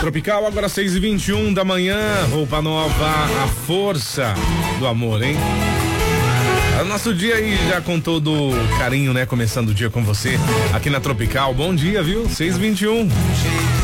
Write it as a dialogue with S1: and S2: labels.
S1: Tropical, agora 6h21 da manhã, roupa nova, a força do amor, hein? É o nosso dia aí já com todo carinho, né? Começando o dia com você aqui na Tropical. Bom dia, viu? 6h21.